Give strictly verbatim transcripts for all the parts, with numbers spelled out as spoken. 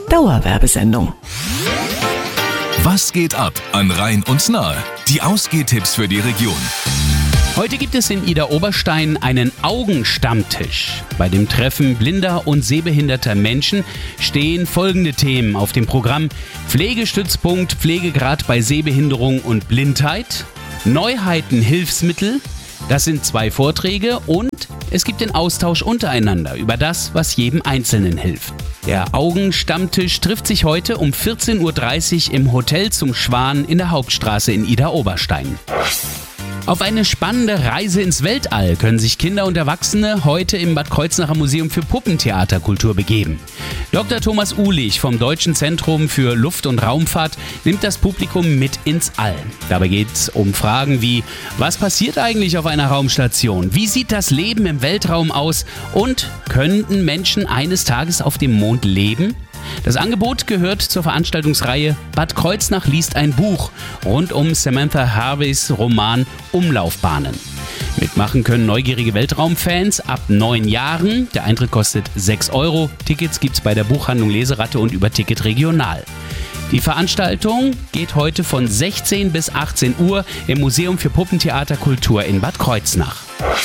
Dauerwerbesendung. Was geht ab an Rhein und Nahe? Die Ausgehtipps für die Region. Heute gibt es in Idar-Oberstein einen Augenstammtisch. Bei dem Treffen blinder und sehbehinderter Menschen stehen folgende Themen auf dem Programm: Pflegestützpunkt Pflegegrad bei Sehbehinderung und Blindheit, Neuheiten Hilfsmittel, das sind zwei Vorträge, und es gibt den Austausch untereinander über das, was jedem Einzelnen hilft. Der Augenstammtisch trifft sich heute um vierzehn Uhr dreißig im Hotel zum Schwan in der Hauptstraße in Idar-Oberstein. Auf eine spannende Reise ins Weltall können sich Kinder und Erwachsene heute im Bad Kreuznacher Museum für Puppentheaterkultur begeben. Doktor Thomas Uhlich vom Deutschen Zentrum für Luft- und Raumfahrt nimmt das Publikum mit ins All. Dabei geht es um Fragen wie: Was passiert eigentlich auf einer Raumstation? Wie sieht das Leben im Weltraum aus? Und könnten Menschen eines Tages auf dem Mond leben? Das Angebot gehört zur Veranstaltungsreihe Bad Kreuznach liest ein Buch rund um Samantha Harveys Roman Umlaufbahnen. Mitmachen können neugierige Weltraumfans ab neun Jahren. Der Eintritt kostet sechs Euro. Tickets gibt's bei der Buchhandlung Leseratte und über Ticket Regional. Die Veranstaltung geht heute von sechzehn bis achtzehn Uhr im Museum für Puppentheaterkultur in Bad Kreuznach.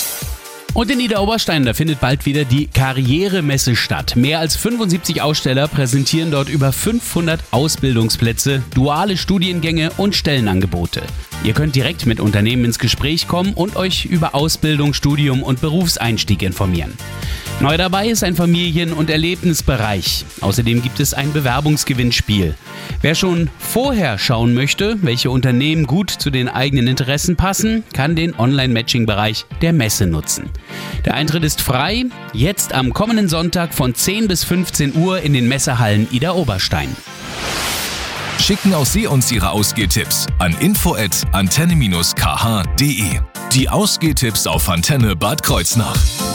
Und in Idar-Oberstein, da findet bald wieder die Karrieremesse statt. Mehr als fünfundsiebzig Aussteller präsentieren dort über fünfhundert Ausbildungsplätze, duale Studiengänge und Stellenangebote. Ihr könnt direkt mit Unternehmen ins Gespräch kommen und euch über Ausbildung, Studium und Berufseinstieg informieren. Neu dabei ist ein Familien- und Erlebnisbereich. Außerdem gibt es ein Bewerbungsgewinnspiel. Wer schon vorher schauen möchte, welche Unternehmen gut zu den eigenen Interessen passen, kann den Online-Matching-Bereich der Messe nutzen. Der Eintritt ist frei, jetzt am kommenden Sonntag von zehn bis fünfzehn Uhr in den Messehallen Idar-Oberstein. Schicken auch Sie uns Ihre Ausgehtipps an info at antenne dash k h punkt de. Die Ausgehtipps auf Antenne Bad Kreuznach.